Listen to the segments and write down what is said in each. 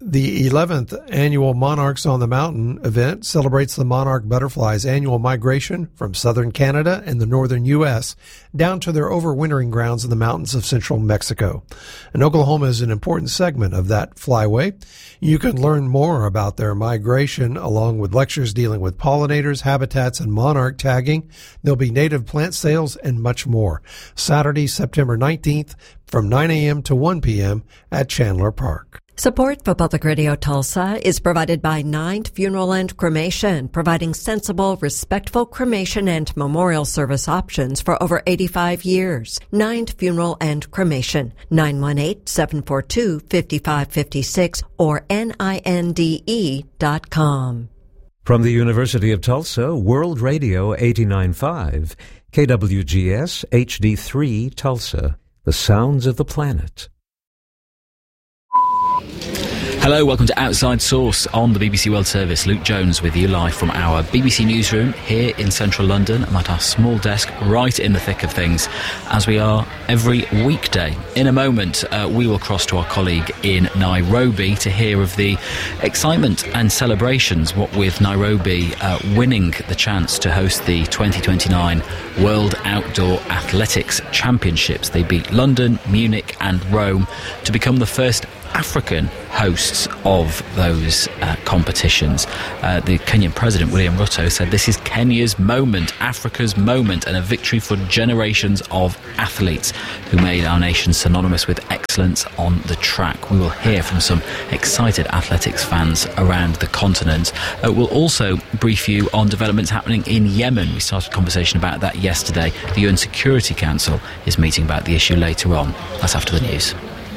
The 11th annual Monarchs on the Mountain event celebrates the monarch butterflies' annual migration from southern Canada and the northern U.S. down to their overwintering grounds in the mountains of central Mexico. And Oklahoma is an important segment of that flyway. You can learn more about their migration along with lectures dealing with pollinators, habitats, and monarch tagging. There'll be native plant sales and much more. Saturday, September 19th from 9 a.m. to 1 p.m. at Chandler Park. Support for Public Radio Tulsa is provided by Ninth Funeral and Cremation, providing sensible, respectful cremation and memorial service options for over 85 years. Ninth Funeral and Cremation, 918-742-5556 or NINDE.com. From the University of Tulsa, World Radio 89.5, KWGS HD3 Tulsa, the sounds of the planet. Hello, welcome to Outside Source on the BBC World Service. Luke Jones with you live from our BBC newsroom here in central London. I'm at our small desk right in the thick of things, as we are every weekday. In a moment, we will cross to our colleague in Nairobi to hear of the excitement and celebrations, what with Nairobi winning the chance to host the 2029 World Outdoor Athletics Championships. They beat London, Munich and Rome to become the first African hosts of those competitions. The Kenyan President, William Ruto, said this is Kenya's moment, Africa's moment, and a victory for generations of athletes who made our nation synonymous with excellence on the track. We will hear from some excited athletics fans around the continent. We'll also brief you on developments happening in Yemen. We started a conversation about that yesterday. The UN Security Council is meeting about the issue later on. That's after the news.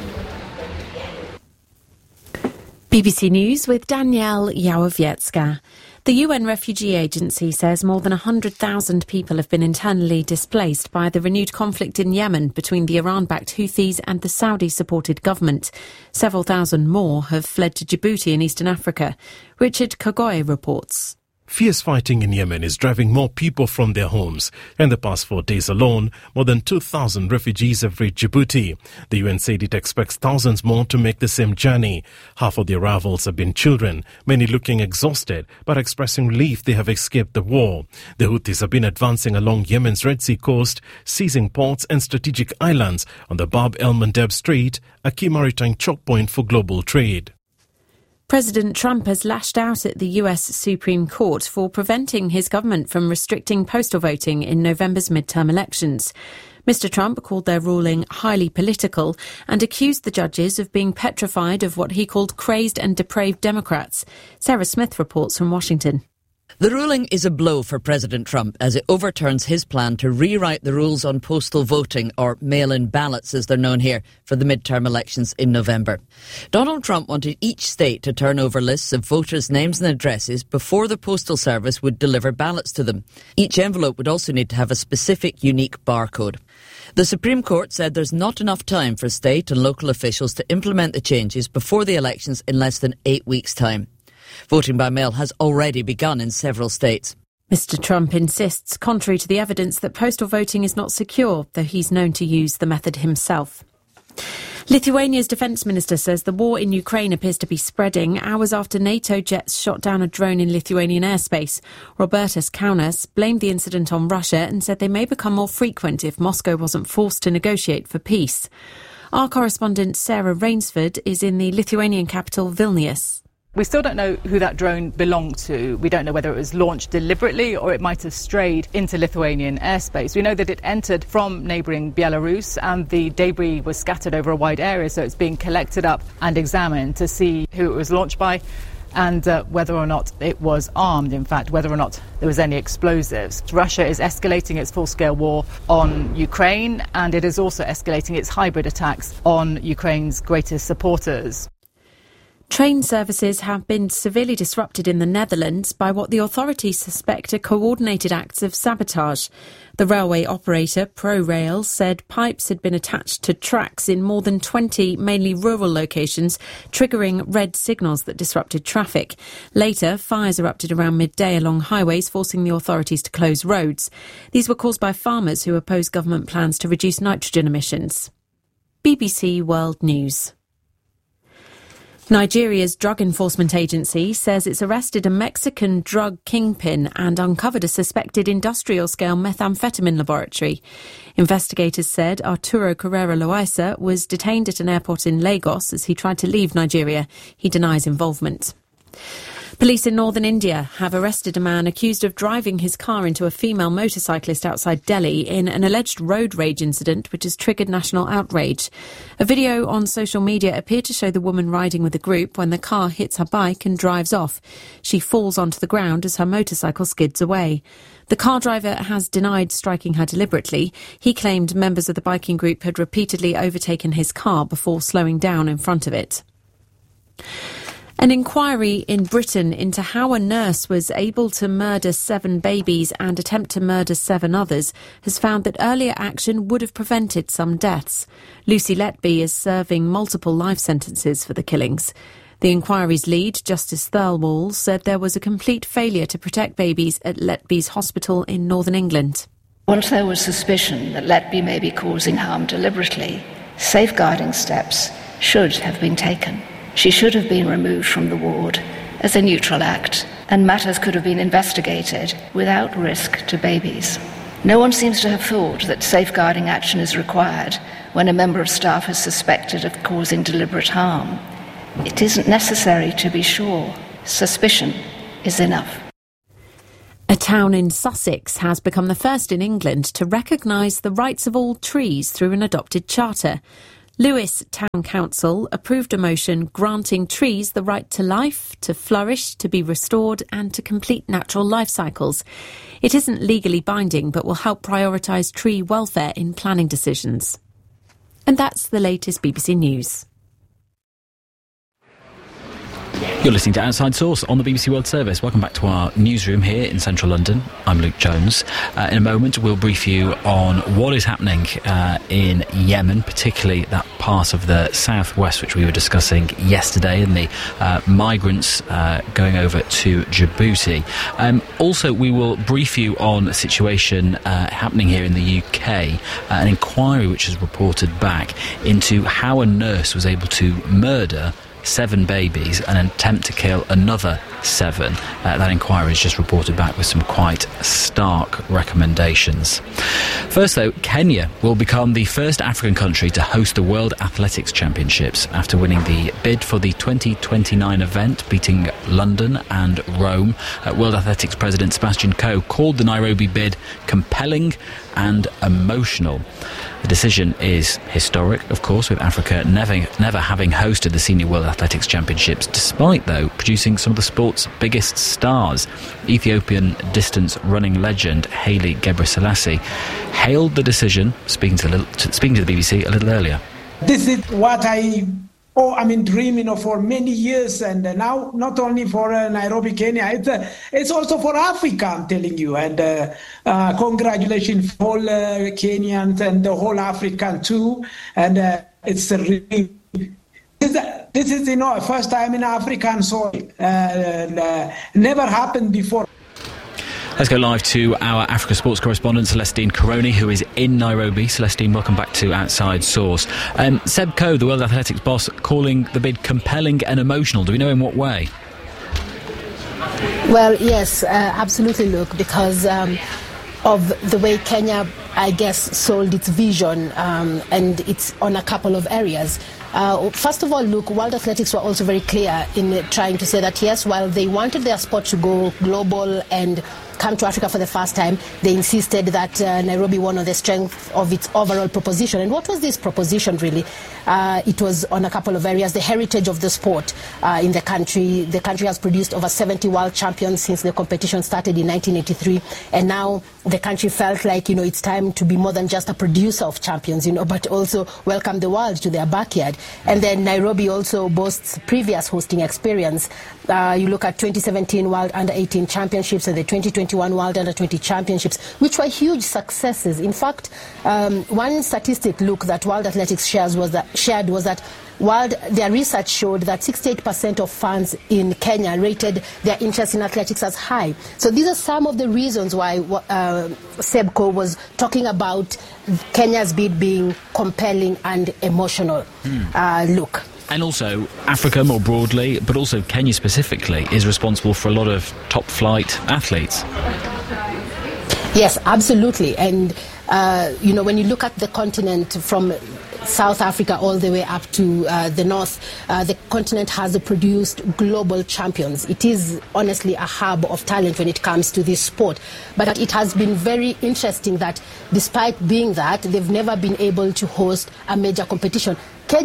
BBC News with Danielle Yałowiecka. The UN Refugee Agency says more than 100,000 people have been internally displaced by the renewed conflict in Yemen between the Iran-backed Houthis and the Saudi-supported government. Several thousand more have fled to Djibouti in Eastern Africa. Richard Kagoy reports. Fierce fighting in Yemen is driving more people from their homes. In the past 4 days alone, more than 2,000 refugees have reached Djibouti. The UN said it expects thousands more to make the same journey. Half of the arrivals have been children, many looking exhausted, but expressing relief they have escaped the war. The Houthis have been advancing along Yemen's Red Sea coast, seizing ports and strategic islands on the Bab el-Mandeb Strait, a key maritime choke point for global trade. President Trump has lashed out at the US Supreme Court for preventing his government from restricting postal voting in November's midterm elections. Mr. Trump called their ruling highly political and accused the judges of being petrified of what he called crazed and depraved Democrats. Sarah Smith reports from Washington. The ruling is a blow for President Trump as it overturns his plan to rewrite the rules on postal voting, or mail-in ballots as they're known here, for the midterm elections in November. Donald Trump wanted each state to turn over lists of voters' names and addresses before the Postal Service would deliver ballots to them. Each envelope would also need to have a specific unique barcode. The Supreme Court said there's not enough time for state and local officials to implement the changes before the elections in less than 8 weeks' time. Voting by mail has already begun in several states. Mr. Trump insists, contrary to the evidence, that postal voting is not secure, though he's known to use the method himself. Lithuania's defence minister says the war in Ukraine appears to be spreading hours after NATO jets shot down a drone in Lithuanian airspace. Robertas Kaunas blamed the incident on Russia and said they may become more frequent if Moscow wasn't forced to negotiate for peace. Our correspondent Sarah Rainsford is in the Lithuanian capital Vilnius. We still don't know who that drone belonged to. We don't know whether it was launched deliberately or it might have strayed into Lithuanian airspace. We know that it entered from neighbouring Belarus and the debris was scattered over a wide area, so it's being collected up and examined to see who it was launched by and whether or not it was armed, in fact, whether or not there was any explosives. Russia is escalating its full-scale war on Ukraine, and it is also escalating its hybrid attacks on Ukraine's greatest supporters. Train services have been severely disrupted in the Netherlands by what the authorities suspect are coordinated acts of sabotage. The railway operator, ProRail, said pipes had been attached to tracks in more than 20 mainly rural locations, triggering red signals that disrupted traffic. Later, fires erupted around midday along highways, forcing the authorities to close roads. These were caused by farmers who oppose government plans to reduce nitrogen emissions. BBC World News. Nigeria's Drug Enforcement Agency says it's arrested a Mexican drug kingpin and uncovered a suspected industrial-scale methamphetamine laboratory. Investigators said Arturo Carrera Loaiza was detained at an airport in Lagos as he tried to leave Nigeria. He denies involvement. Police in northern India have arrested a man accused of driving his car into a female motorcyclist outside Delhi in an alleged road rage incident which has triggered national outrage. A video on social media appeared to show the woman riding with a group when the car hits her bike and drives off. She falls onto the ground as her motorcycle skids away. The car driver has denied striking her deliberately. He claimed members of the biking group had repeatedly overtaken his car before slowing down in front of it. An inquiry in Britain into how a nurse was able to murder 7 babies and attempt to murder 7 others has found that earlier action would have prevented some deaths. Lucy Letby is serving multiple life sentences for the killings. The inquiry's lead, Justice Thirlwall, said there was a complete failure to protect babies at Letby's hospital in northern England. Once there was suspicion that Letby may be causing harm deliberately, safeguarding steps should have been taken. She should have been removed from the ward as a neutral act, and matters could have been investigated without risk to babies. No one seems to have thought that safeguarding action is required when a member of staff is suspected of causing deliberate harm. It isn't necessary to be sure. Suspicion is enough. A town in Sussex has become the first in England to recognise the rights of all trees through an adopted charter. Lewes Town Council approved a motion granting trees the right to life, to flourish, to be restored and to complete natural life cycles. It isn't legally binding but will help prioritise tree welfare in planning decisions. And that's the latest BBC News. You're listening to Outside Source on the BBC World Service. Welcome back to our newsroom here in central London. I'm Luke Jones. In a moment, we'll brief you on what is happening in Yemen, particularly that part of the southwest which we were discussing yesterday, and the migrants going over to Djibouti. Also, we will brief you on a situation happening here in the UK, an inquiry which has reported back into how a nurse was able to murder 7 babies and attempt to kill another 7. That inquiry is just reported back with some quite stark recommendations. First, though, Kenya will become the first African country to host the World Athletics Championships after winning the bid for the 2029 event, beating London and Rome. World Athletics President Sebastian Coe called the Nairobi bid compelling and emotional. The decision is historic, of course, with Africa never having hosted the Senior World Athletics Championships, despite, though, producing some of the sport's biggest stars. Ethiopian distance running legend Haile Gebrselassie hailed the decision, speaking to the BBC a little earlier. This is what I've been dreaming of for many years, and now not only for Nairobi, Kenya, it's also for Africa, I'm telling you. And congratulations for all Kenyans and the whole African too. And it's really, this is first time in African soil. Never happened before. Let's go live to our Africa Sports correspondent, Celestine Caroni, who is in Nairobi. Celestine, welcome back to Outside Source. Seb Coe, the World Athletics boss, calling the bid compelling and emotional. Do we know in what way? Well, yes, absolutely, Luke, because of the way Kenya, I guess, sold its vision, and it's on a couple of areas. First of all, look, World Athletics were also very clear in trying to say that, yes, while they wanted their sport to go global and come to Africa for the first time, they insisted that Nairobi won on the strength of its overall proposition. And what was this proposition, really? It was on a couple of areas. The heritage of the sport in the country. The country has produced over 70 world champions since the competition started in 1983. And now the country felt like, it's time to be more than just a producer of champions, but also welcome the world to their backyard. And then Nairobi also boasts previous hosting experience. You look at 2017 World Under-18 Championships and the 2021 World Under-20 Championships, which were huge successes. In fact, one statistic, look, that World Athletics shared was that their research showed that 68% of fans in Kenya rated their interest in athletics as high. So these are some of the reasons why Seb Coe was talking about Kenya's bid being compelling and emotional. Look, And also, Africa more broadly, but also Kenya specifically, is responsible for a lot of top-flight athletes. Yes, absolutely. And, when you look at the continent from South Africa all the way up to the north, the continent has produced global champions. It is honestly a hub of talent when it comes to this sport. But it has been very interesting that despite being that, they've never been able to host a major competition.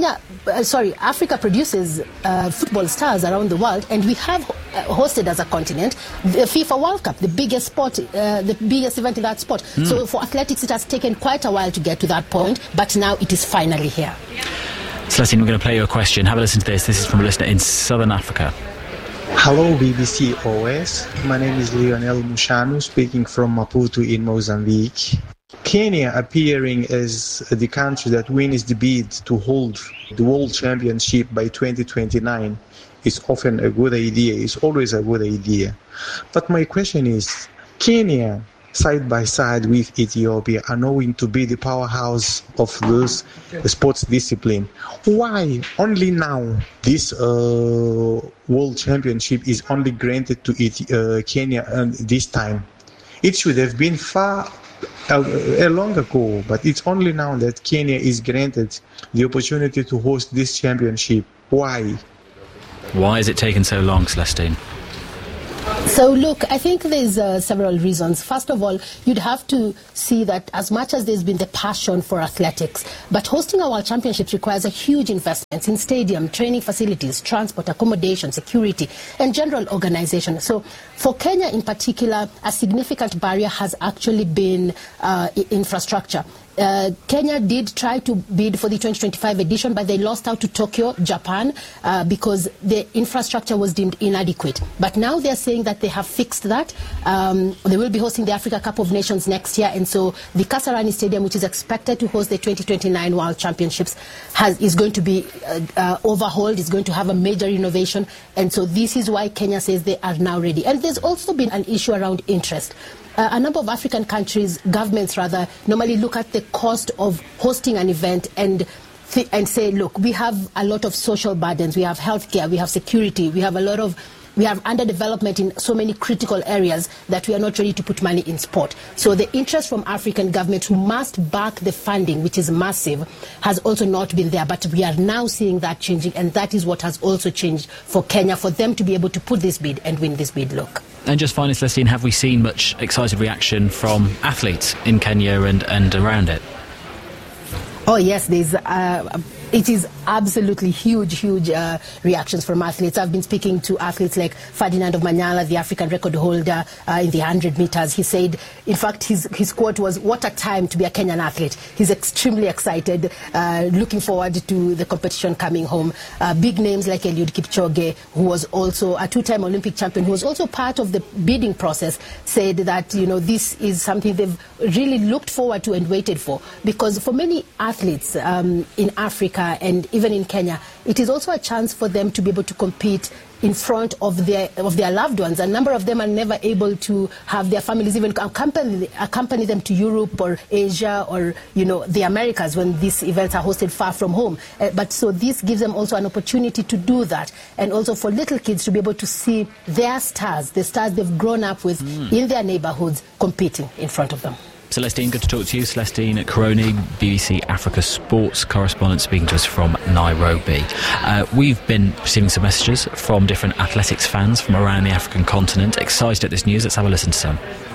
Africa produces football stars around the world, and we have hosted as a continent the FIFA World Cup, the biggest sport, the biggest event in that sport. So for athletics, it has taken quite a while to get to that point, but now it is finally here. Celestine, we're going to play you a question. Have a listen to this. This is from a listener in Southern Africa. Hello, BBC OS. My name is Lionel Mushanu, speaking from Maputo in Mozambique. Kenya appearing as the country that wins the bid to hold the World Championship by 2029 is often a good idea. It's always a good idea. But my question is, Kenya, side by side with Ethiopia, are known to be the powerhouse of those sports discipline. Why only now this World Championship is only granted to Kenya this time? It should have been long ago, but it's only now that Kenya is granted the opportunity to host this championship. Why? Why has it taken so long, Celestine? So look, I think there's several reasons. First of all, you'd have to see that as much as there's been the passion for athletics, but hosting our championships requires a huge investment in stadium, training facilities, transport, accommodation, security, and general organization. So for Kenya in particular, a significant barrier has actually been infrastructure. Kenya did try to bid for the 2025 edition, but they lost out to Tokyo, Japan, because the infrastructure was deemed inadequate. But now they're saying that they have fixed that. They will be hosting the Africa Cup of Nations next year, and so the Kasarani Stadium, which is expected to host the 2029 World Championships, is going to be overhauled, is going to have a major renovation, and so this is why Kenya says they are now ready. And there's also been an issue around interest. A number of African countries, governments rather, normally look at the cost of hosting an event and say, look, we have a lot of social burdens, we have healthcare, we have security, we have underdevelopment in so many critical areas that we are not ready to put money in sport. So the interest from African governments who must back the funding, which is massive, has also not been there. But we are now seeing that changing, and that is what has also changed for Kenya, for them to be able to put this bid and win this bid. Look. And just finally, Celestine, have we seen much excited reaction from athletes in Kenya and around it? Oh yes, it is absolutely huge reactions from athletes. I've been speaking to athletes like Ferdinand of Manyala, the African record holder in the 100 meters. He said, in fact, his quote was, "What a time to be a Kenyan athlete." He's extremely excited, looking forward to the competition coming home. Big names like Eliud Kipchoge, who was also a two-time Olympic champion, who was also part of the bidding process, said that, this is something they've really looked forward to and waited for. Because for many athletes in Africa, and even in Kenya, it is also a chance for them to be able to compete in front of their loved ones. A number of them are never able to have their families even accompany them to Europe or Asia or the Americas when these events are hosted far from home. But so this gives them also an opportunity to do that, and also for little kids to be able to see their stars, the stars they've grown up with in their neighborhoods, competing in front of them. Celestine, good to talk to you. Celestine Caroni, BBC Africa sports correspondent, speaking to us from Nairobi. We've been receiving some messages from different athletics fans from around the African continent, excited at this news. Let's have a listen to some.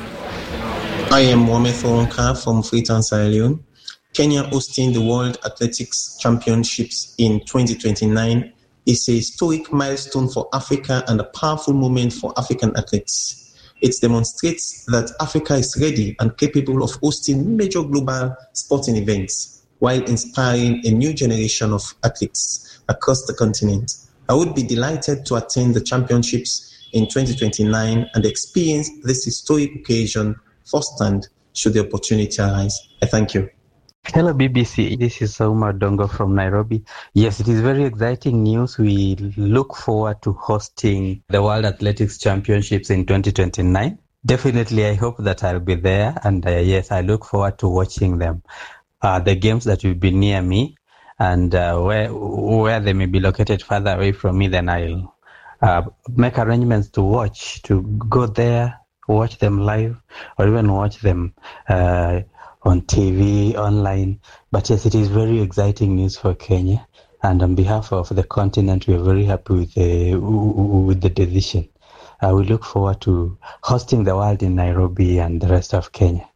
I am Mohamed Thonka from Freetown, Sierra Leone. Kenya hosting the World Athletics Championships in 2029 is a historic milestone for Africa and a powerful moment for African athletes. It demonstrates that Africa is ready and capable of hosting major global sporting events while inspiring a new generation of athletes across the continent. I would be delighted to attend the championships in 2029 and experience this historic occasion firsthand should the opportunity arise. I thank you. Hello BBC, this is Sauma Dongo from Nairobi. Yes, it is very exciting news. We look forward to hosting the World Athletics Championships in 2029. Definitely, I hope that I'll be there, and yes, I look forward to watching them. The games that will be near me, and where they may be located further away from me, then I'll make arrangements to go there, watch them live, or even watch them on TV, online. But yes, it is very exciting news for Kenya. And on behalf of the continent, we are very happy with the decision. We look forward to hosting the world in Nairobi and the rest of Kenya.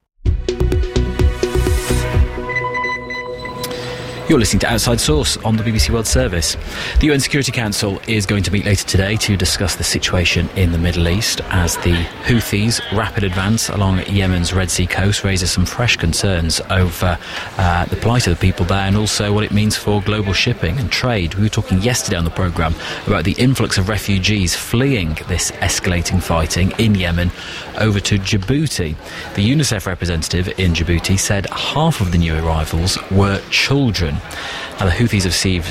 You're listening to Outside Source on the BBC World Service. The UN Security Council is going to meet later today to discuss the situation in the Middle East as the Houthis' rapid advance along Yemen's Red Sea coast raises some fresh concerns over the plight of the people there and also what it means for global shipping and trade. We were talking yesterday on the programme about the influx of refugees fleeing this escalating fighting in Yemen over to Djibouti. The UNICEF representative in Djibouti said half of the new arrivals were children. Now, the Houthis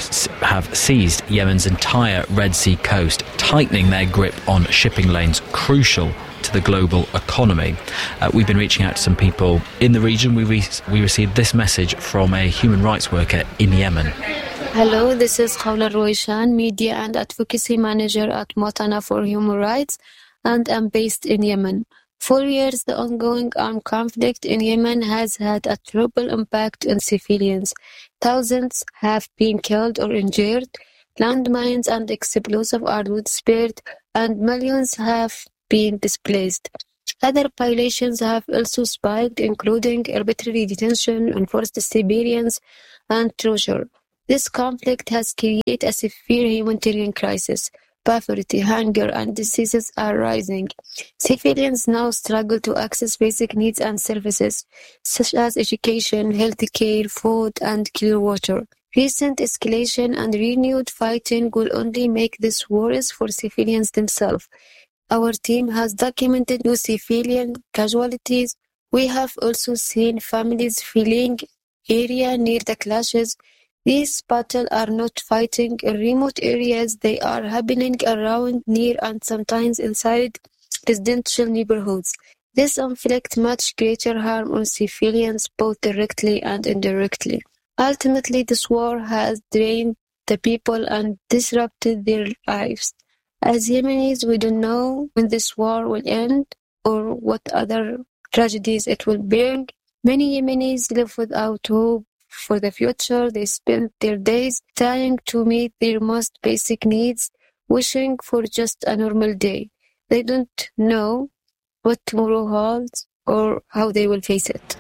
have seized Yemen's entire Red Sea coast, tightening their grip on shipping lanes crucial to the global economy. We've been reaching out to some people in the region. We received this message from a human rights worker in Yemen. Hello, this is Khawla Roishan, Media and Advocacy Manager at Motana for Human Rights, and I'm based in Yemen. For years, the ongoing armed conflict in Yemen has had a terrible impact on civilians. Thousands have been killed or injured, landmines and explosive armaments spared, and millions have been displaced. Other violations have also spiked, including arbitrary detention, enforced surveillance, and torture. This conflict has created a severe humanitarian crisis. Poverty, hunger, and diseases are rising. Civilians now struggle to access basic needs and services, such as education, healthcare, food, and clean water. Recent escalation and renewed fighting will only make this worse for civilians themselves. Our team has documented new civilian casualties. We have also seen families fleeing area near the clashes. These battles are not fighting in remote areas, they are happening around, near, and sometimes inside residential neighborhoods. This inflicts much greater harm on civilians, both directly and indirectly. Ultimately, this war has drained the people and disrupted their lives. As Yemenis, we don't know when this war will end or what other tragedies it will bring. Many Yemenis live without hope for the future. They spend their days trying to meet their most basic needs, wishing for just a normal day. They don't know what tomorrow holds or how they will face it.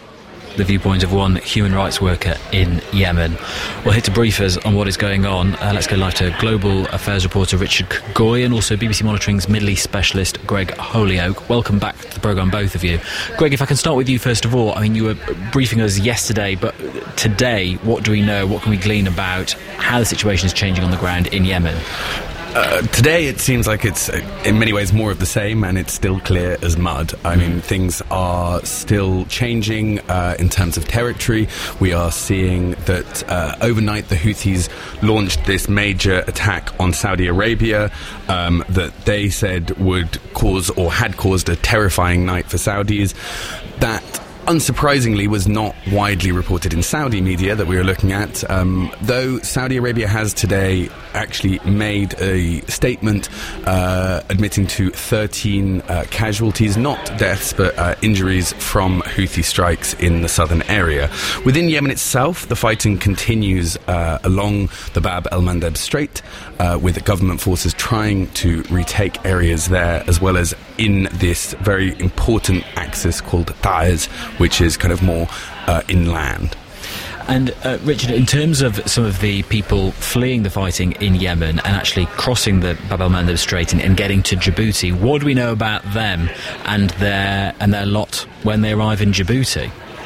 The viewpoint of one human rights worker in Yemen. Well, here to brief us on what is going on, let's go live to Global Affairs reporter Richard Goy and also BBC Monitoring's Middle East specialist Greg Holyoake. Welcome back to the programme, both of you. Greg, if I can start with you first of all. I mean, you were briefing us yesterday, but today, what do we know? What can we glean about how the situation is changing on the ground in Yemen? Today it seems like it's in many ways more of the same, and it's still clear as mud. I mean, things are still changing in terms of territory. We are seeing that overnight the Houthis launched this major attack on Saudi Arabia that they said would cause or had caused a terrifying night for Saudis. That unsurprisingly was not widely reported in Saudi media that we were looking at, though Saudi Arabia has today actually made a statement admitting to 13 casualties, not deaths, but injuries from Houthi strikes in the southern area. Within Yemen itself, the fighting continues along the Bab el-Mandeb Strait, with government forces trying to retake areas there, as well as in this very important axis called Taiz, which is kind of more inland. And Richard, in terms of some of the people fleeing the fighting in Yemen and actually crossing the Bab el-Mandeb Strait and getting to Djibouti, what do we know about them and their lot when they arrive in Djibouti?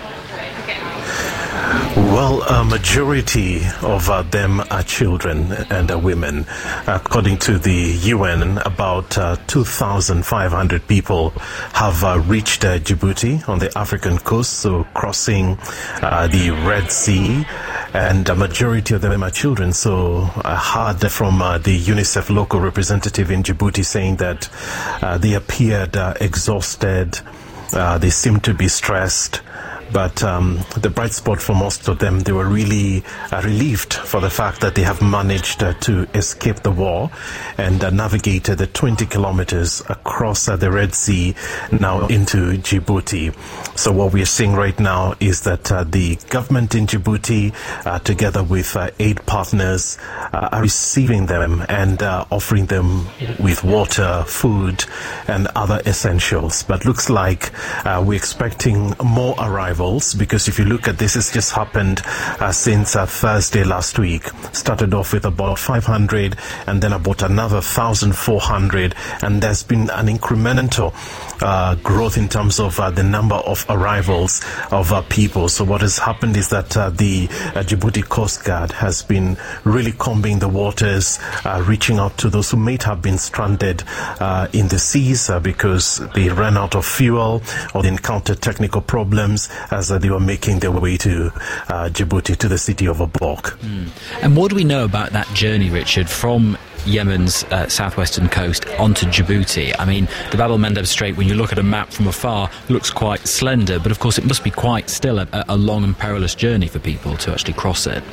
Well, a majority of them are children and women. According to the UN, about 2,500 people have reached Djibouti on the African coast, so crossing the Red Sea, and a majority of them are children. So I heard from the UNICEF local representative in Djibouti saying that they appeared exhausted, they seemed to be stressed. But the bright spot for most of them, they were really relieved for the fact that they have managed to escape the war and navigated the 20 kilometers across the Red Sea now into Djibouti. So what we're seeing right now is that the government in Djibouti, together with aid partners, are receiving them and offering them with water, food, and other essentials. But looks like we're expecting more arrivals, because if you look at this, it's just happened since Thursday last week. Started off with about 500 and then about another 1,400, and there's been an incremental growth in terms of the number of arrivals of people. So what has happened is that the Djibouti Coast Guard has been really combing the waters, reaching out to those who may have been stranded in the seas because they ran out of fuel or they encountered technical problems as they were making their way to Djibouti, to the city of Obok. And what do we know about that journey, Richard, from Yemen's southwestern coast onto Djibouti? I mean, the Bab el-Mandeb Strait, when you look at a map from afar, looks quite slender, but of course it must be quite still a long and perilous journey for people to actually cross it.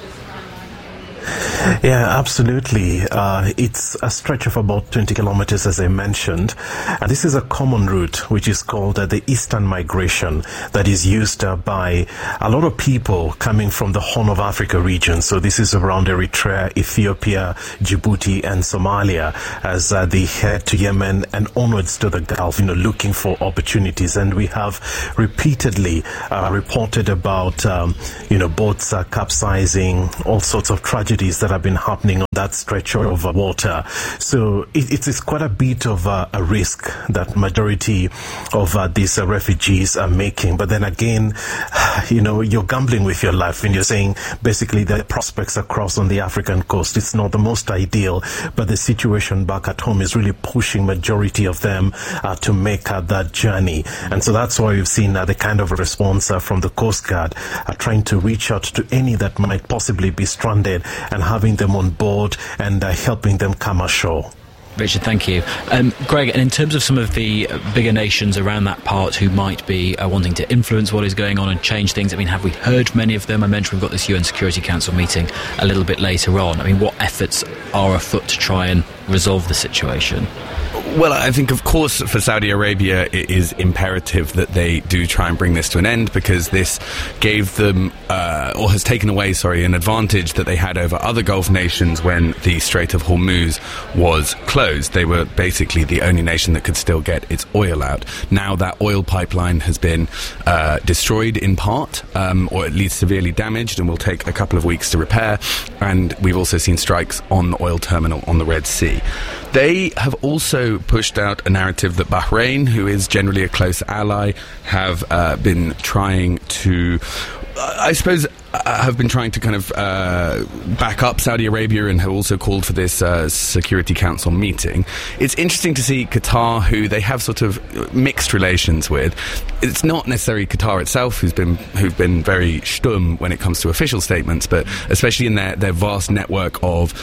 Yeah, absolutely. It's a stretch of about 20 kilometers, as I mentioned. And this is a common route, which is called the Eastern Migration, that is used by a lot of people coming from the Horn of Africa region. So this is around Eritrea, Ethiopia, Djibouti, and Somalia, as they head to Yemen and onwards to the Gulf, looking for opportunities. And we have repeatedly reported about, boats capsizing, all sorts of tragedies that have been happening on that stretch of water. So it's quite a bit of a risk that majority of these refugees are making. But then again, you're gambling with your life when you're saying basically the prospects across on the African coast. It's not the most ideal, but the situation back at home is really pushing majority of them to make that journey. And so that's why we've seen the kind of response from the Coast Guard, trying to reach out to any that might possibly be stranded and having them on board and helping them come ashore. Richard, thank you. Greg, and in terms of some of the bigger nations around that part who might be wanting to influence what is going on and change things, I mean, have we heard from many of them? I mentioned we've got this UN Security Council meeting a little bit later on. I mean, what efforts are afoot to try and resolve the situation? Well, I think, of course, for Saudi Arabia, it is imperative that they do try and bring this to an end, because this gave them, or has taken away, an advantage that they had over other Gulf nations when the Strait of Hormuz was closed. They were basically the only nation that could still get its oil out. Now that oil pipeline has been destroyed in part, or at least severely damaged, and will take a couple of weeks to repair. And we've also seen strikes on the oil terminal on the Red Sea. They have also pushed out a narrative that Bahrain, who is generally a close ally, have been trying to, have been trying to kind of back up Saudi Arabia, and have also called for this Security Council meeting. It's interesting to see Qatar, who they have sort of mixed relations with. It's not necessarily Qatar itself who've been very stum when it comes to official statements, but especially in their vast network of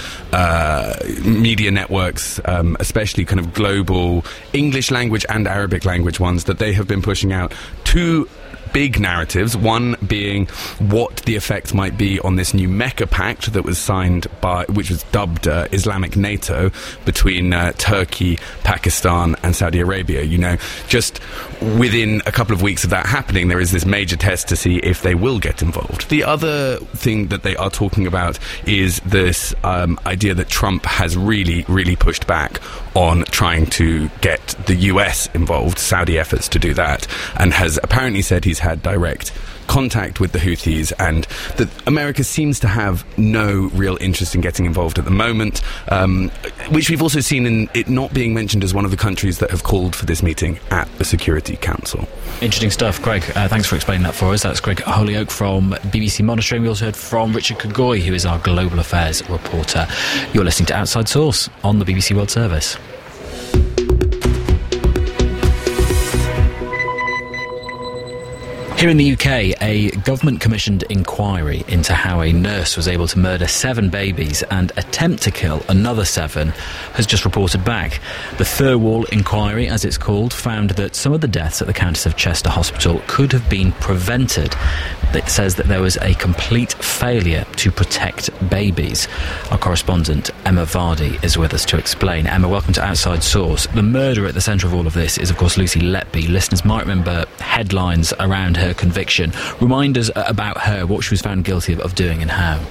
media networks, especially kind of global English language and Arabic language ones, that they have been pushing out two big narratives, one being what the effect might be on this new Mecca Pact that was signed which was dubbed Islamic NATO, between Turkey, Pakistan and Saudi Arabia. Just within a couple of weeks of that happening, there is this major test to see if they will get involved. The other thing that they are talking about is this idea that Trump has really, really pushed back on trying to get the US involved, Saudi efforts to do that, and has apparently said he's had direct contact with the Houthis, and that America seems to have no real interest in getting involved at the moment, which we've also seen in it not being mentioned as one of the countries that have called for this meeting at the Security Council. Interesting stuff, Greg. Thanks for explaining that for us. That's Greg Holyoake from BBC Monitoring. We also heard from Richard Kagoi, who is our Global Affairs reporter. You're listening to Outside Source on the BBC World Service. Here in the UK, a government-commissioned inquiry into how a nurse was able to murder 7 babies and attempt to kill another 7 has just reported back. The Thirlwall inquiry, as it's called, found that some of the deaths at the Countess of Chester Hospital could have been prevented. It says that there was a complete failure to protect babies. Our correspondent, Emma Vardy, is with us to explain. Emma, welcome to Outside Source. The murderer at the centre of all of this is, of course, Lucy Letby. Listeners might remember headlines around her conviction. Remind us about her, what she was found guilty of doing and how.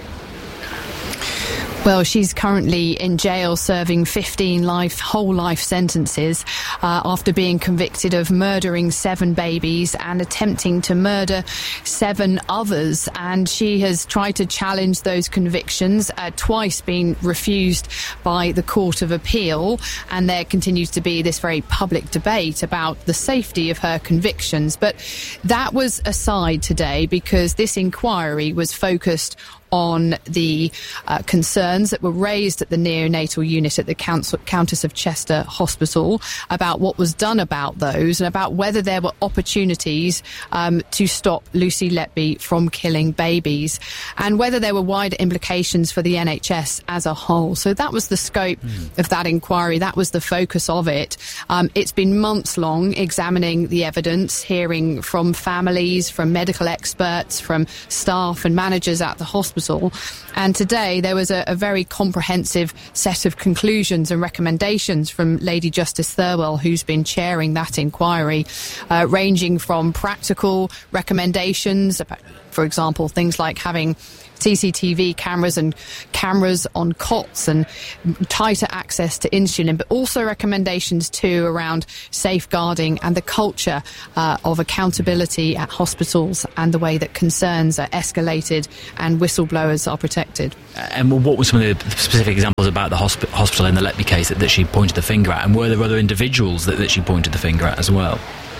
Well, she's currently in jail serving 15 whole life sentences after being convicted of murdering 7 babies and attempting to murder 7 others. And she has tried to challenge those convictions, twice been refused by the Court of Appeal. And there continues to be this very public debate about the safety of her convictions. But that was aside today because this inquiry was focused on the concerns that were raised at the neonatal unit at the Countess of Chester Hospital about what was done about those and about whether there were opportunities to stop Lucy Letby from killing babies and whether there were wider implications for the NHS as a whole. So that was the scope of that inquiry. That was the focus of it. It's been months long examining the evidence, hearing from families, from medical experts, from staff and managers at the hospital. And today there was a very comprehensive set of conclusions and recommendations from Lady Justice Thirlwall, who's been chairing that inquiry, ranging from practical recommendations, for example, things like having CCTV cameras and cameras on cots and tighter access to insulin, but also recommendations too around safeguarding and the culture of accountability at hospitals and the way that concerns are escalated and whistleblowers are protected. And what were some of the specific examples about the hospital in the Letby case that she pointed the finger at? And were there other individuals that she pointed the finger at as well?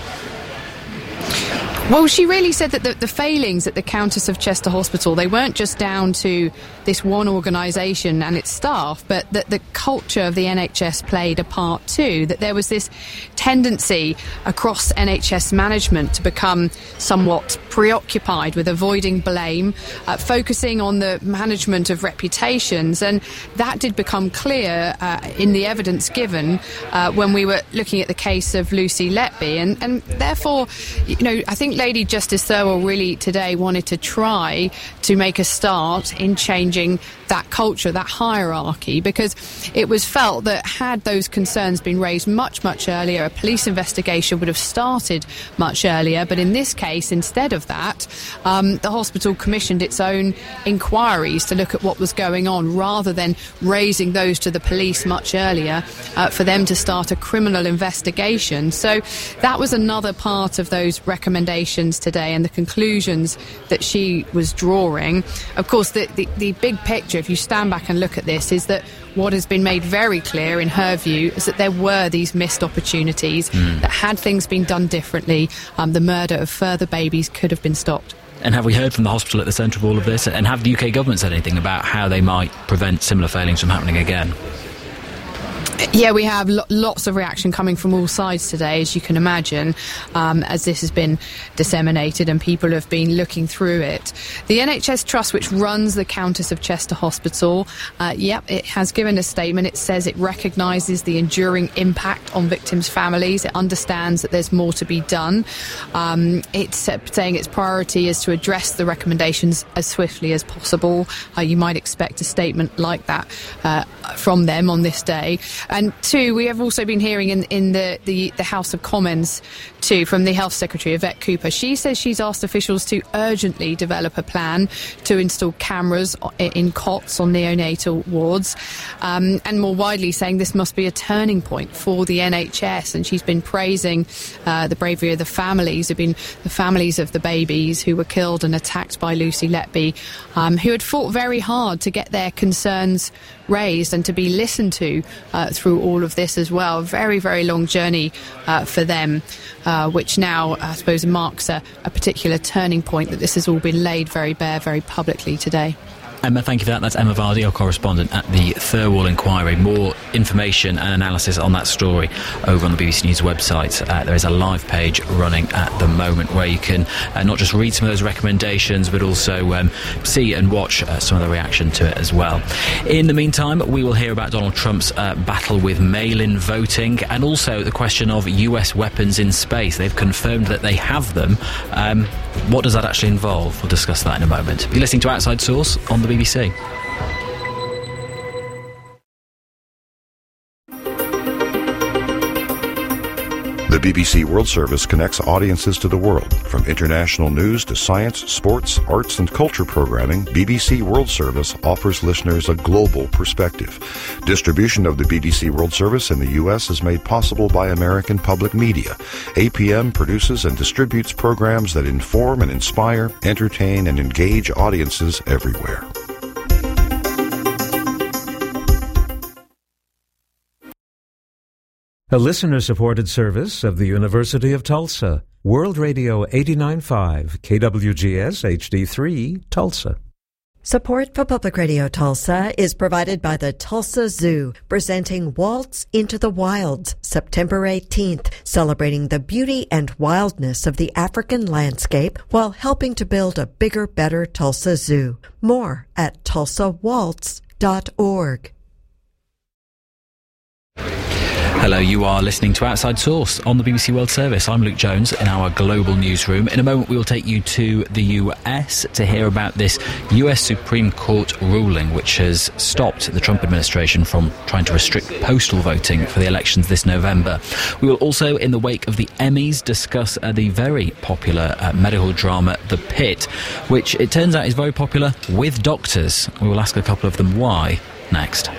Well, she really said that the failings at the Countess of Chester Hospital, they weren't just down to this one organisation and its staff, but that the culture of the NHS played a part too, that there was this tendency across NHS management to become somewhat preoccupied with avoiding blame, focusing on the management of reputations, and that did become clear in the evidence given when we were looking at the case of Lucy Letby, and therefore, I think Lady Justice Thirlwall really today wanted to try to make a start in changing that culture, that hierarchy, because it was felt that had those concerns been raised much, much earlier, a police investigation would have started much earlier. But in this case, instead of that, the hospital commissioned its own inquiries to look at what was going on rather than raising those to the police much earlier for them to start a criminal investigation. So that was another part of those recommendations today and the conclusions that she was drawing. Of course, the big picture, if you stand back and look at this, is that what has been made very clear in her view is that there were these missed opportunities, that had things been done differently, the murder of further babies could have been stopped. And have we heard from the hospital at the centre of all of this? And have the UK government said anything about how they might prevent similar failings from happening again? Yeah, we have lots of reaction coming from all sides today, as you can imagine, as this has been disseminated and people have been looking through it. The NHS Trust, which runs the Countess of Chester Hospital, it has given a statement. It says it recognises the enduring impact on victims' families. It understands that there's more to be done. It's saying its priority is to address the recommendations as swiftly as possible. You might expect a statement like that from them on this day. And two, we have also been hearing in the House of Commons too from the Health Secretary, Yvette Cooper. She says she's asked officials to urgently develop a plan to install cameras in cots on neonatal wards, and more widely saying this must be a turning point for the NHS. And she's been praising the bravery of the families, the families of the babies who were killed and attacked by Lucy Letby, who had fought very hard to get their concerns raised and to be listened to through all of this as well. Very, very long journey for them, which now, I suppose, marks a particular turning point that this has all been laid very bare, very publicly today. Emma, thank you for that. That's Emma Vardy, our correspondent at the Thirlwall Inquiry. More information and analysis on that story over on the BBC News website. There is a live page running at the moment where you can not just read some of those recommendations, but also see and watch some of the reaction to it as well. In the meantime, we will hear about Donald Trump's battle with mail-in voting and also the question of US weapons in space. They've confirmed that they have them. What does that actually involve? We'll discuss that in a moment. You're listening to Outside Source on the BBC. The BBC World Service connects audiences to the world. From international news to science, sports, arts and culture programming, BBC World Service offers listeners a global perspective. Distribution of the BBC World Service in the U.S. is made possible by American Public Media. APM produces and distributes programs that inform and inspire, entertain and engage audiences everywhere. A listener-supported service of the University of Tulsa. World Radio 89.5, KWGS HD3, Tulsa. Support for Public Radio Tulsa is provided by the Tulsa Zoo, presenting Waltz into the Wilds, September 18th, celebrating the beauty and wildness of the African landscape while helping to build a bigger, better Tulsa Zoo. More at tulsawaltz.org. Hello, you are listening to Outside Source on the BBC World Service. I'm Luke Jones in our global newsroom. In a moment, we will take you to the US to hear about this US Supreme Court ruling, which has stopped the Trump administration from trying to restrict postal voting for the elections this November. We will also, in the wake of the Emmys, discuss the very popular medical drama The Pit, which it turns out is very popular with doctors. We will ask a couple of them why next.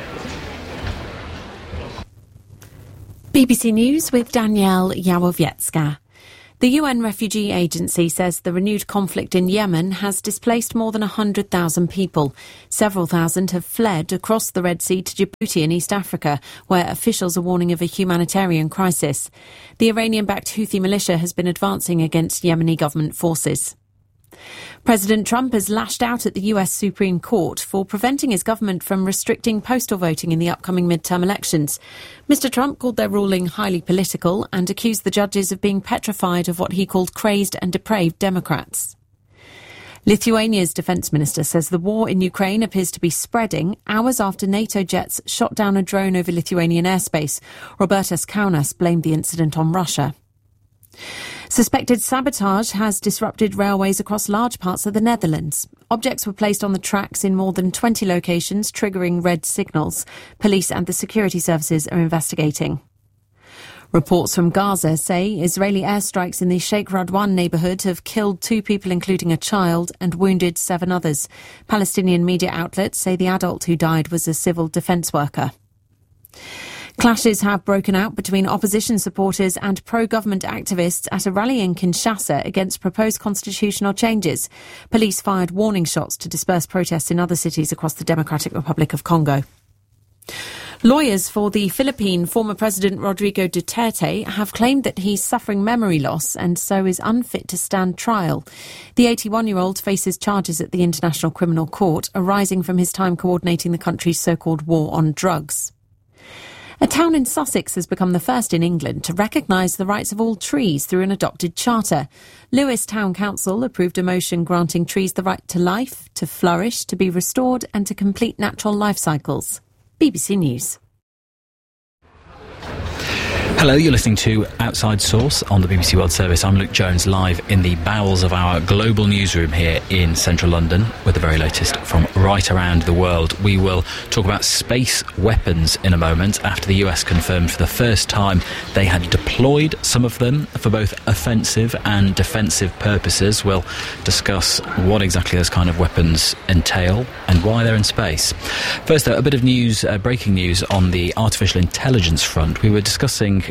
BBC News with Danielle Yawowiecka. The UN Refugee Agency says the renewed conflict in Yemen has displaced more than 100,000 people. Several thousand have fled across the Red Sea to Djibouti in East Africa, where officials are warning of a humanitarian crisis. The Iranian-backed Houthi militia has been advancing against Yemeni government forces. President Trump has lashed out at the US Supreme Court for preventing his government from restricting postal voting in the upcoming midterm elections. Mr. Trump called their ruling highly political and accused the judges of being petrified of what he called crazed and depraved Democrats. Lithuania's defence minister says the war in Ukraine appears to be spreading hours after NATO jets shot down a drone over Lithuanian airspace. Robertas Kaunas blamed the incident on Russia. Suspected sabotage has disrupted railways across large parts of the Netherlands. Objects were placed on the tracks in more than 20 locations, triggering red signals. Police and the security services are investigating. Reports from Gaza say Israeli airstrikes in the Sheikh Radwan neighbourhood have killed 2 people, including a child, and wounded 7 others. Palestinian media outlets say the adult who died was a civil defence worker. Clashes have broken out between opposition supporters and pro-government activists at a rally in Kinshasa against proposed constitutional changes. Police fired warning shots to disperse protests in other cities across the Democratic Republic of Congo. Lawyers for the Philippine former President Rodrigo Duterte have claimed that he's suffering memory loss and so is unfit to stand trial. The 81-year-old faces charges at the International Criminal Court arising from his time coordinating the country's so-called war on drugs. A town in Sussex has become the first in England to recognise the rights of all trees through an adopted charter. Lewes Town Council approved a motion granting trees the right to life, to flourish, to be restored and to complete natural life cycles. BBC News. Hello, you're listening to Outside Source on the BBC World Service. I'm Luke Jones, live in the bowels of our global newsroom here in central London with the very latest from right around the world. We will talk about space weapons in a moment after the US confirmed for the first time they had deployed some of them for both offensive and defensive purposes. We'll discuss what exactly those kind of weapons entail and why they're in space. First, though, a bit of news, breaking news on the artificial intelligence front. We were discussing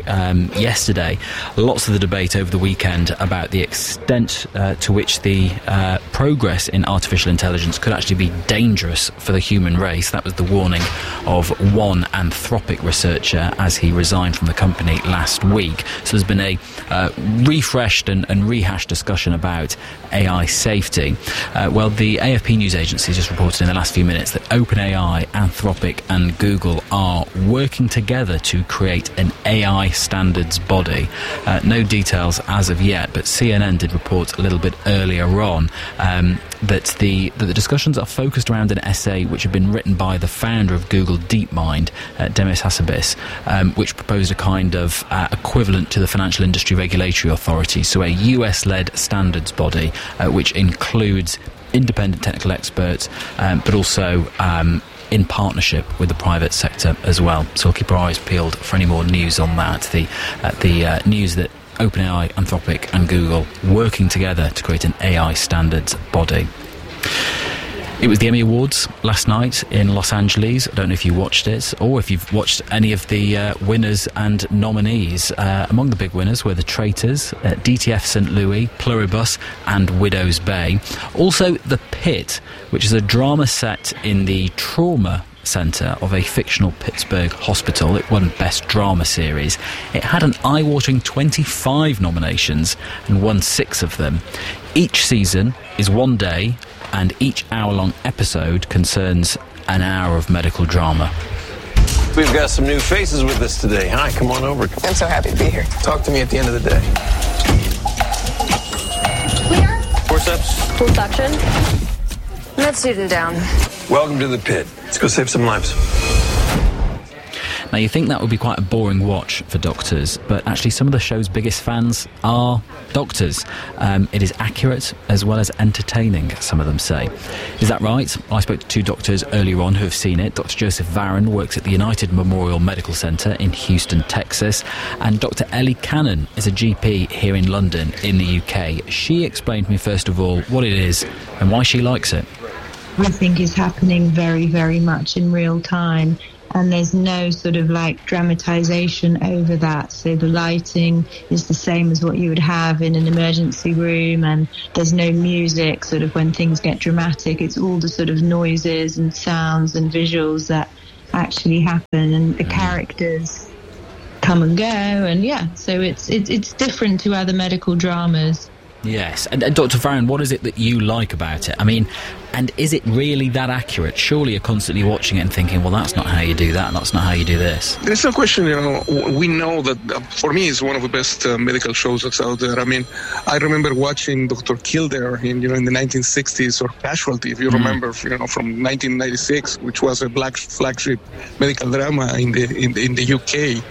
yesterday. Lots of the debate over the weekend about the extent to which the progress in artificial intelligence could actually be dangerous for the human race. That was the warning of one Anthropic researcher as he resigned from the company last week. So there's been a refreshed and rehashed discussion about AI safety. Well, the AFP news agency just reported in the last few minutes that OpenAI, Anthropic and Google are working together to create an AI standards body. No details as of yet, but CNN did report a little bit earlier on that the discussions are focused around an essay which had been written by the founder of Google DeepMind, Demis Hassabis, which proposed a kind of equivalent to the Financial Industry Regulatory Authority, so a US-led standards body which includes independent technical experts, but also in partnership with the private sector as well. So we'll keep our eyes peeled for any more news on that. The news that OpenAI, Anthropic and Google working together to create an AI standards body. It was the Emmy Awards last night in Los Angeles. I don't know if you watched it or if you've watched any of the winners and nominees. Among the big winners were The Traitors, DTF St. Louis, Pluribus and Widow's Bay. Also The Pit, which is a drama set in the trauma centre of a fictional Pittsburgh hospital. It won Best Drama Series. It had an eye-watering 25 nominations and won 6 of them. Each season is one day, and each hour-long episode concerns an hour of medical drama. We've got some new faces with us today. Hi, come on over. I'm so happy to be here. Talk to me at the end of the day. Clear? Forceps? Full suction. Let's sit it down. Welcome to the pit. Let's go save some lives. Now, you think that would be quite a boring watch for doctors, but actually some of the show's biggest fans are doctors. It is accurate as well as entertaining, some of them say. Is that right? I spoke to 2 doctors earlier on who have seen it. Dr. Joseph Varon works at the United Memorial Medical Centre in Houston, Texas, and Dr. Ellie Cannon is a GP here in London in the UK. She explained to me, first of all, what it is and why she likes it. Everything is happening very, very much in real time. And there's no sort of like dramatization over that. So the lighting is the same as what you would have in an emergency room, and there's no music sort of when things get dramatic. It's all the sort of noises and sounds and visuals that actually happen, and the characters come and go. And yeah, so it's different to other medical dramas. Yes, and Dr. Varon, what is it that you like about it? I mean, and is it really that accurate? Surely you're constantly watching it and thinking, well, that's not how you do that, and that's not how you do this. There's no question, we know that, for me, it's one of the best medical shows that's out there. I mean, I remember watching Dr. Kildare in the 1960s, or Casualty, if you remember, from 1996, which was a black flagship medical drama in the UK.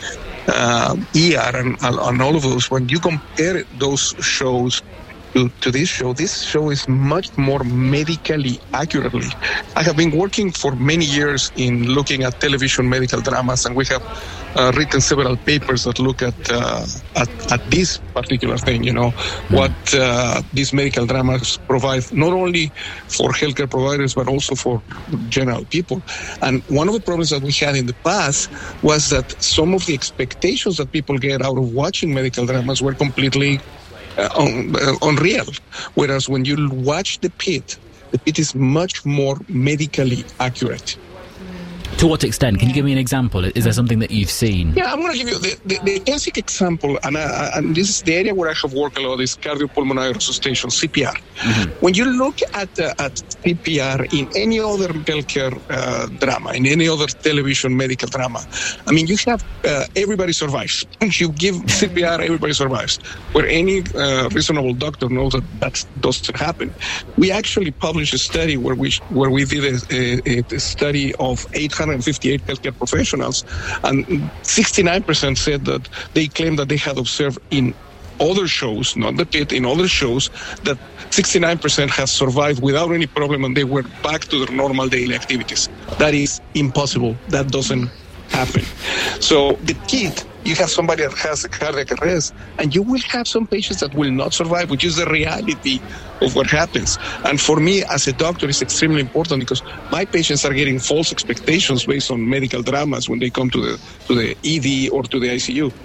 ER and all of those. When you compare those shows to this show is much more medically accurately. I have been working for many years in looking at television medical dramas, and we have written several papers that look at this particular thing, what these medical dramas provide, not only for healthcare providers, but also for general people. And one of the problems that we had in the past was that some of the expectations that people get out of watching medical dramas were completely unreal. Whereas when you watch The Pit is much more medically accurate. To what extent? Can you give me an example? Is there something that you've seen? Yeah, I'm going to give you the classic example, and this is the area where I have worked a lot, is cardiopulmonary resuscitation, CPR. Mm-hmm. When you look at CPR in any other healthcare drama, in any other television medical drama, I mean, you have everybody survives. You give CPR, everybody survives. Where any reasonable doctor knows that doesn't happen. We actually published a study where we did a study of 858 healthcare professionals, and 69% said that they claimed that they had observed in other shows, not The Pit, in other shows, that 69% has survived without any problem and they were back to their normal daily activities. That is impossible. That doesn't happen. So The Pit, you have somebody that has a cardiac arrest, and you will have some patients that will not survive, which is the reality of what happens. And for me, as a doctor, it's extremely important because my patients are getting false expectations based on medical dramas when they come to the ED or to the ICU.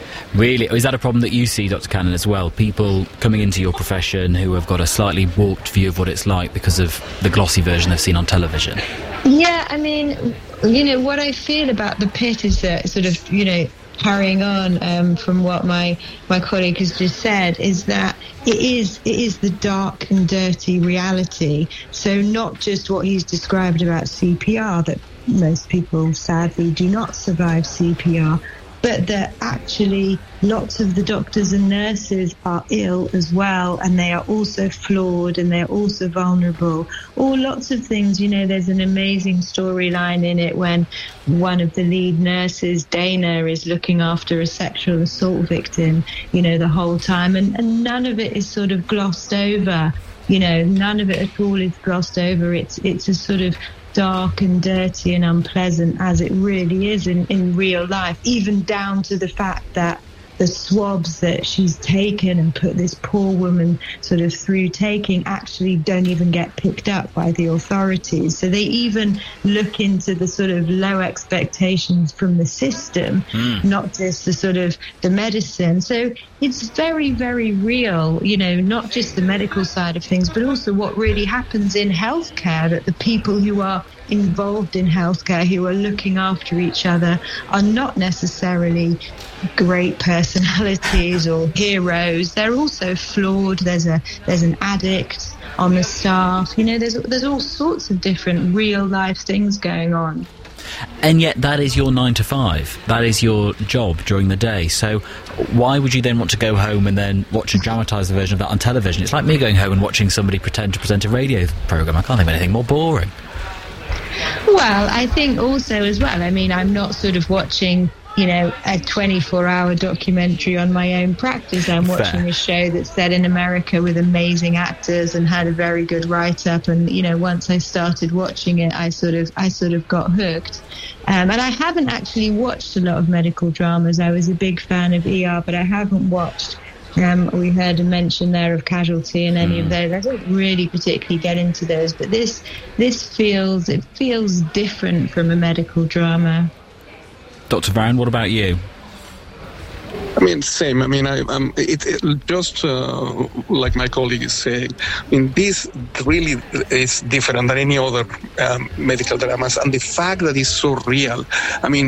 Really? Is that a problem that you see, Dr. Cannon, as well? People coming into your profession who have got a slightly warped view of what it's like because of the glossy version they've seen on television? Yeah, I mean, you know, what I feel about the pit is that sort of, you know, carrying on from what my colleague has just said, is that it is the dark and dirty reality. So not just what he's described about CPR, that most people sadly do not survive CPR, but that actually lots of the doctors and nurses are ill as well, and they are also flawed and they're also vulnerable. Or lots of things, you know, there's an amazing storyline in it when one of the lead nurses, Dana, is looking after a sexual assault victim, you know, the whole time, and none of it is sort of glossed over. You know, none of it at all is glossed over. It's a sort of dark and dirty and unpleasant as it really is in real life, even down to the fact that the swabs that she's taken and put this poor woman sort of through taking actually don't even get picked up by the authorities. So they even look into the sort of low expectations from the system, not just the sort of the medicine. So it's very, very real, you know, not just the medical side of things, but also what really happens in healthcare, that the people who are involved in healthcare, who are looking after each other, are not necessarily great personalities or heroes. They're also flawed. There's an addict on the staff. You know, there's all sorts of different real life things going on. And yet that is your 9 to 5. That is your job during the day. So why would you then want to go home and then watch a dramatised version of that on television? It's like me going home and watching somebody pretend to present a radio programme. I can't think of anything more boring. Well, I think also as well, I mean, I'm not sort of watching, you know, a 24-hour documentary on my own practice. I'm watching a show that's set in America with amazing actors and had a very good write-up. And, you know, once I started watching it, I sort of got hooked. And I haven't actually watched a lot of medical dramas. I was a big fan of ER, but I haven't watched. We heard a mention there of Casualty and any of those. I don't really particularly get into those, but this feels different from a medical drama. Dr. Brown, what about you? I mean, same. I mean, it just like my colleague is saying. I mean, this really is different than any other medical dramas, and the fact that it's so real. I mean,